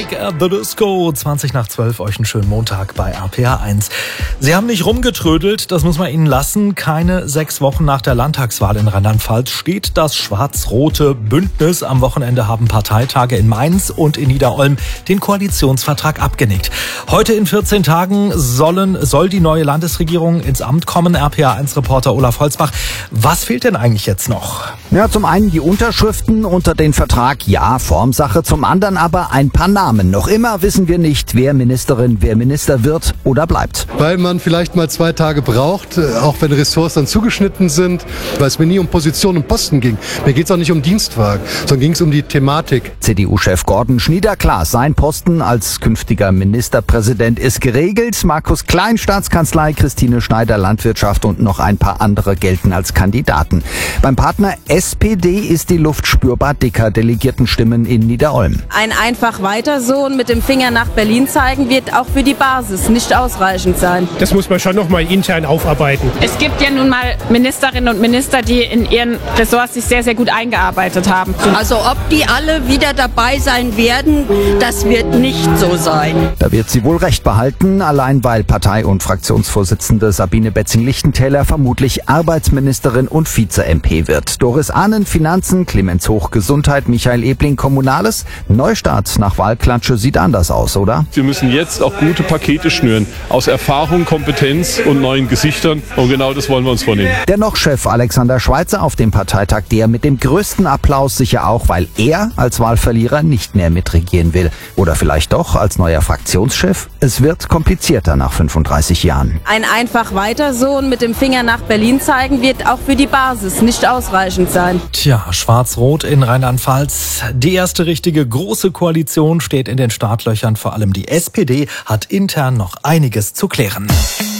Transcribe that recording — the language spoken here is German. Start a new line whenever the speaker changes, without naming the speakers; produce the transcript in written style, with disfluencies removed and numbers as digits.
Panic at the Disco. 20 nach 12, euch einen schönen Montag bei RPA1. Sie haben nicht rumgetrödelt, das muss man Ihnen lassen. Keine 6 Wochen nach der Landtagswahl in Rheinland-Pfalz steht das schwarz-rote Bündnis. Am Wochenende haben Parteitage in Mainz und in Niederolm den Koalitionsvertrag abgenickt. Heute in 14 Tagen soll die neue Landesregierung ins Amt kommen. RPA1-Reporter Olaf Holzbach. Was fehlt denn eigentlich jetzt noch?
Ja, zum einen die Unterschriften unter den Vertrag, ja, Formsache, zum anderen aber ein paar Namen. Noch immer wissen wir nicht, wer Ministerin, wer Minister wird oder bleibt.
Weil man vielleicht mal 2 Tage braucht, auch wenn Ressorts dann zugeschnitten sind, weil es mir nie um Position und Posten ging. Mir geht es auch nicht um Dienstwagen, sondern ging es um die Thematik.
CDU-Chef Gordon Schnieder, klar, sein Posten als künftiger Ministerpräsident ist geregelt. Markus Klein, Staatskanzlei, Christine Schneider, Landwirtschaft und noch ein paar andere gelten als Kandidaten. Beim Partner SPD ist die Luft spürbar dicker. Delegiertenstimmen in Niederolm.
Ein einfach weiter so und mit dem Finger nach Berlin zeigen wird auch für die Basis nicht ausreichend sein.
Das muss man schon noch mal intern aufarbeiten.
Es gibt ja nun mal Ministerinnen und Minister, die in ihren Ressorts sich sehr, sehr gut eingearbeitet haben.
Also ob die alle wieder dabei sein werden, das wird nicht so sein.
Da wird sie wohl recht behalten, allein weil Partei- und Fraktionsvorsitzende Sabine Betzing-Lichtentäler vermutlich Arbeitsministerin und Vize-MP wird. Doris Ahnen, Finanzen, Clemens Hoch, Gesundheit, Michael Ebling, Kommunales. Neustart nach Wahlklatsche sieht anders aus, oder?
Wir müssen jetzt auch gute Pakete schnüren. Aus Erfahrung, Kompetenz und neuen Gesichtern. Und genau das wollen wir uns vornehmen.
Dennoch Chef Alexander Schweitzer auf dem Parteitag, der mit dem größten Applaus, sicher auch, weil er als Wahlverlierer nicht mehr mitregieren will. Oder vielleicht doch als neuer Fraktionschef? Es wird komplizierter nach 35 Jahren.
Ein einfach weiter so und mit dem Finger nach Berlin zeigen wird auch für die Basis nicht ausreichend sein.
Tja, schwarz-rot in Rheinland-Pfalz. Die erste richtige große Koalition steht in den Startlöchern. Vor allem die SPD hat intern noch einiges zu klären.